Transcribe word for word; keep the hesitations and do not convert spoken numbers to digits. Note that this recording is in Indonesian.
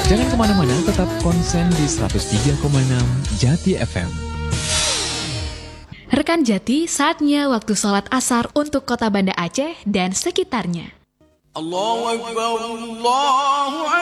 Jangan kemana-mana, tetap konsen di seratus tiga koma enam Jati F M. Rekan Jati, saatnya waktu sholat asar untuk kota Banda Aceh dan sekitarnya. Allahu Akbar, Allahu Akbar.